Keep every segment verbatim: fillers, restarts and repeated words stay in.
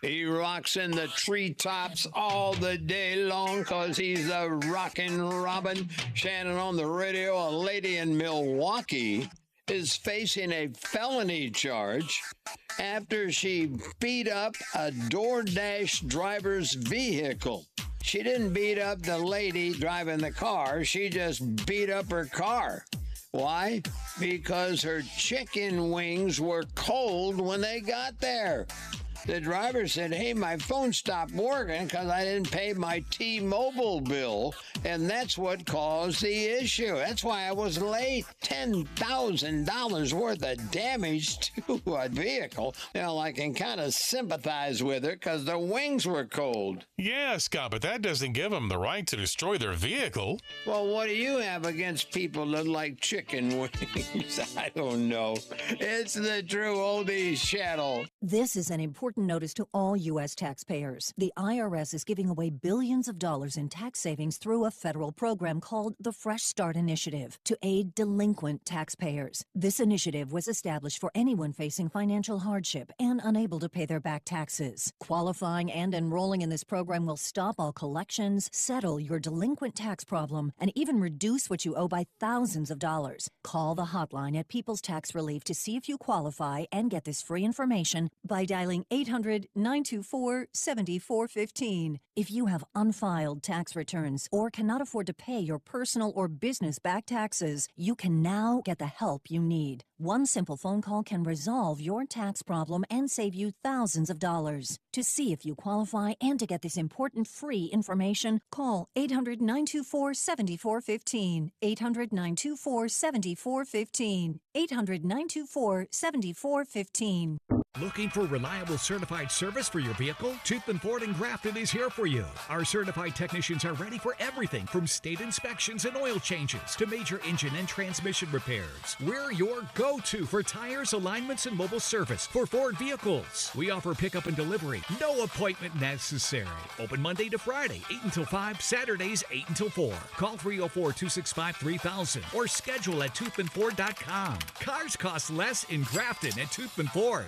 He rocks in the treetops all the day long 'cause he's a rockin' Robin. Shannon on the radio. A lady in Milwaukee is facing a felony charge after she beat up a DoorDash driver's vehicle. She didn't beat up the lady driving the car. She just beat up her car. Why? Because her chicken wings were cold when they got there. The driver said, hey, my phone stopped working because I didn't pay my T-Mobile bill, and that's what caused the issue. That's why I was late. ten thousand dollars worth of damage to a vehicle. Well, I can kind of sympathize with her because the wings were cold. Yeah, Scott, but that doesn't give them the right to destroy their vehicle. Well, what do you have against people that like chicken wings? I don't know. It's the True Oldies channel. This is an important notice to all U S taxpayers. The I R S is giving away billions of dollars in tax savings through a federal program called the Fresh Start Initiative to aid delinquent taxpayers. This initiative was established for anyone facing financial hardship and unable to pay their back taxes. Qualifying and enrolling in this program will stop all collections, settle your delinquent tax problem, and even reduce what you owe by thousands of dollars. Call the hotline at People's Tax Relief to see if you qualify and get this free information by dialing eight hundred, nine two four, seven four one five. If you have unfiled tax returns or cannot afford to pay your personal or business back taxes, you can now get the help you need. One simple phone call can resolve your tax problem and save you thousands of dollars. To see if you qualify and to get this important free information, call eight hundred, nine two four, seven four one five, eight hundred, nine two four, seven four one five, eight hundred, nine two four, seven four one five. Looking for reliable certified service for your vehicle? Toothman Ford in Grafton is here for you. Our certified technicians are ready for everything from state inspections and oil changes to major engine and transmission repairs. We're your go-to for tires, alignments, and mobile service for Ford vehicles. We offer pickup and delivery. No appointment necessary. Open Monday to Friday, eight until five, Saturdays, eight until four. Call three oh four, two six five, three thousand or schedule at toothman ford dot com. Cars cost less in Grafton at Toothman Ford.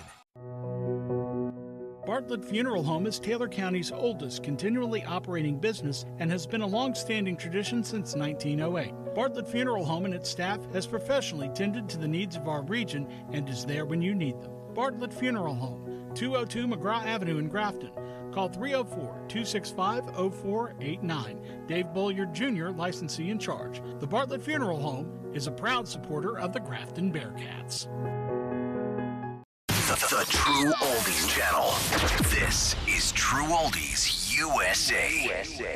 Bartlett Funeral Home is Taylor County's oldest continually operating business and has been a long-standing tradition since nineteen oh eight. Bartlett Funeral Home and its staff has professionally tended to the needs of our region and is there when you need them. Bartlett Funeral Home, two oh two McGraw Avenue in Grafton. Call three oh four, two six five, oh four eight nine. Dave Bolliard Junior, licensee in charge. The Bartlett Funeral Home is a proud supporter of the Grafton Bearcats. The, the True Oldies channel. This is True Oldies U S A. U S A.